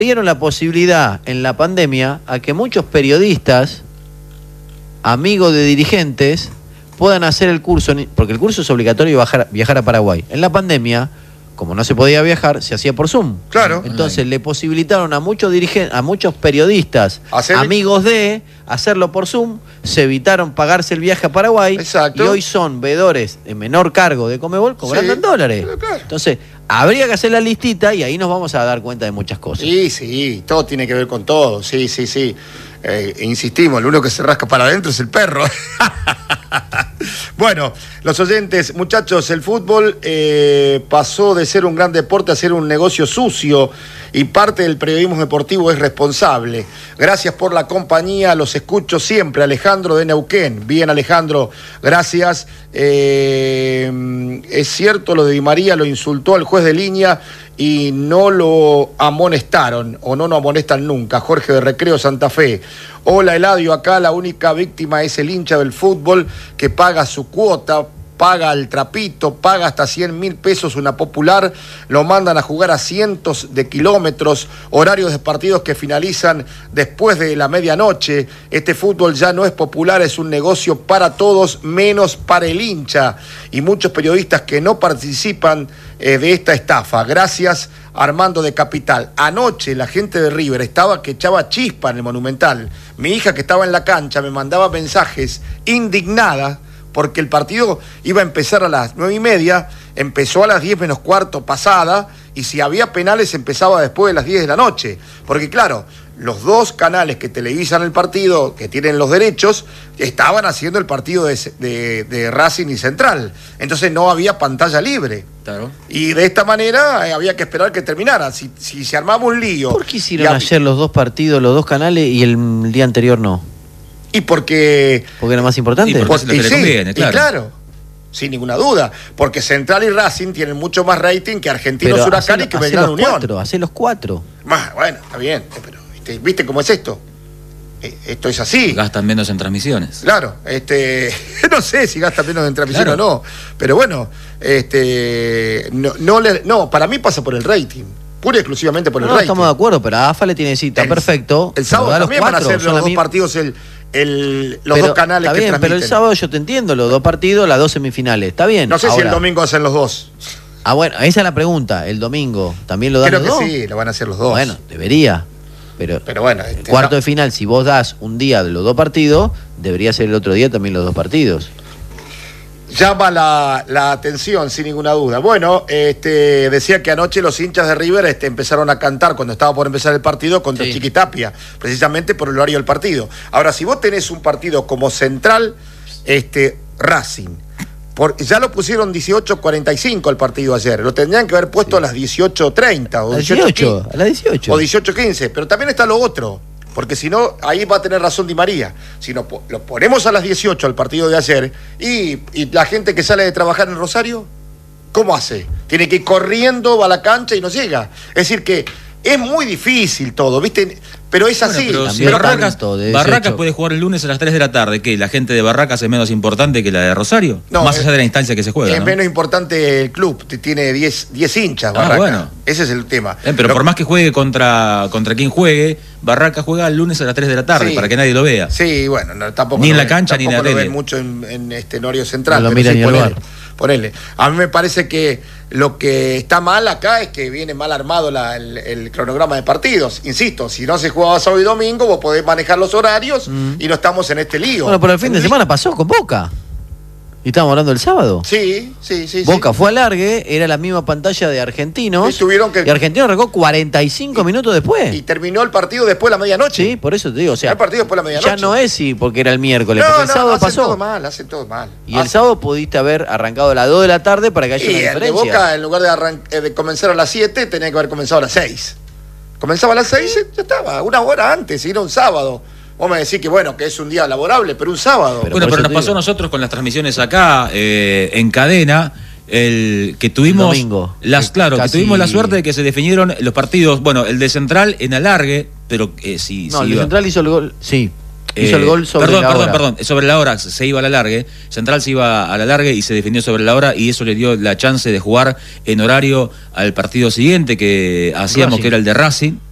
dieron la posibilidad en la pandemia a que muchos periodistas, amigos de dirigentes, puedan hacer el curso, porque el curso es obligatorio viajar a Paraguay. En la pandemia, como no se podía viajar, se hacía por Zoom. Claro. Entonces le posibilitaron a muchos dirigentes, a muchos periodistas, amigos de, hacerlo por Zoom, se evitaron pagarse el viaje a Paraguay. Exacto. Y hoy son veedores en menor cargo de Conmebol cobrando en dólares. Claro. Entonces, habría que hacer la listita y ahí nos vamos a dar cuenta de muchas cosas. Sí, todo tiene que ver con todo, sí. Insistimos, lo único que se rasca para adentro es el perro. Bueno, los oyentes, muchachos, el fútbol pasó de ser un gran deporte a ser un negocio sucio y parte del periodismo deportivo es responsable. Gracias por la compañía, los escucho siempre. Alejandro de Neuquén. Bien, Alejandro, gracias. Es cierto, lo de Di María lo insultó al juez de línea y no lo amonestaron, o no lo amonestan nunca. Jorge de Recreo, Santa Fe. Hola, Eladio, acá la única víctima es el hincha del fútbol que paga su cuota, paga el trapito, paga hasta 100.000 pesos una popular, lo mandan a jugar a cientos de kilómetros, horarios de partidos que finalizan después de la medianoche. Este fútbol ya no es popular, es un negocio para todos, menos para el hincha. Y muchos periodistas que no participan de esta estafa. Gracias, Armando de Capital. Anoche la gente de River estaba que echaba chispa en el Monumental. Mi hija, que estaba en la cancha, me mandaba mensajes indignada porque el partido iba a empezar a las 9:30, empezó a las 10 menos cuarto pasada, y si había penales empezaba después de las 10 de la noche. Porque claro, los dos canales que televisan el partido, que tienen los derechos, estaban haciendo el partido de Racing y Central. Entonces no había pantalla libre. Claro. Y de esta manera había que esperar que terminara. Si se armaba un lío... ¿Por qué hicieron ayer los dos partidos, los dos canales, y el día anterior no? Y porque era más importante. Y porque se le conviene, claro. Y claro, sin ninguna duda. Porque Central y Racing tienen mucho más rating que Argentinos, Huracán y que Belgrano Unión. Hacé los cuatro. Bueno, está bien. Pero ¿viste cómo es esto? Esto es así. Gastan menos en transmisiones. Claro, no sé si gastan menos en transmisión o no. Pero bueno, no, para mí pasa por el rating. Pura y exclusivamente por el rating. Estamos de acuerdo, pero AFA le tiene cita, perfecto. El sábado también van a hacer los dos partidos, los dos canales está que bien, transmiten. Pero el sábado yo te entiendo, los dos partidos, las dos semifinales. Está bien. No sé si el domingo hacen los dos. Bueno, esa es la pregunta. ¿El domingo también lo dan los dos? Creo que sí, lo van a hacer los dos. Bueno, debería. Pero bueno, el cuarto de final, si vos das un día de los dos partidos, debería ser el otro día también los dos partidos. Llama la atención, sin ninguna duda. Bueno, decía que anoche los hinchas de River empezaron a cantar cuando estaba por empezar el partido contra Chiquitapia, precisamente por el horario del partido. Ahora, si vos tenés un partido como Central, Racing, ya lo pusieron 18:45 el partido ayer, lo tendrían que haber puesto a las 18:30 o 18:15. A las 18. O 18:15, pero también está lo otro. Porque si no, ahí va a tener razón Di María. Si no, lo ponemos a las 18 al partido de ayer, y la gente que sale de trabajar en Rosario, ¿cómo hace? Tiene que ir corriendo, va a la cancha y no llega. Es decir que es muy difícil todo, ¿viste? Pero es así. Pero si Barracas puede jugar el lunes a las 3 de la tarde, ¿qué? ¿La gente de Barracas es menos importante que la de Rosario? No, más allá de la instancia que se juega, es menos importante el club, tiene 10 hinchas Barracas. Bueno. Ese es el tema. Pero por más que juegue contra quien juegue, Barracas juega el lunes a las 3 de la tarde, para que nadie lo vea. Sí, bueno, tampoco ni en la cancha ni en la tele. Tampoco lo ven mucho en Horario Central. No lo mira ni el bar. Ponele. A mí me parece que lo que está mal acá es que viene mal armado el cronograma de partidos. Insisto, si no se jugaba sábado y domingo, vos podés manejar los horarios y no estamos en este lío. Bueno, pero el fin de semana pasó con Boca. ¿Y estábamos hablando del sábado? Sí. Boca fue alargue, era la misma pantalla de Argentinos. Y Argentinos arrancó 45 minutos después. Y terminó el partido después de la medianoche. Sí, por eso te digo. O sea, el partido después de la medianoche. Ya no es porque era el miércoles, porque el sábado pasó. Hacen todo mal. Y el sábado pudiste haber arrancado a las 2 de la tarde para que haya una diferencia. Y el de Boca, en lugar de comenzar a las 7, tenía que haber comenzado a las 6. Comenzaba a las 6, ya estaba, una hora antes, era un sábado. Vos me decís que bueno, que es un día laborable, pero un sábado. Pero nos pasó a nosotros con las transmisiones acá, en cadena, que tuvimos domingo, que tuvimos la suerte de que se definieron los partidos. Bueno, el de Central en alargue, pero el de Central hizo el gol, hizo el gol sobre la hora. Perdón, sobre la hora se iba a la largue. Central se iba a la largue y se definió sobre la hora, y eso le dio la chance de jugar en horario al partido siguiente que hacíamos, que era el de Racing.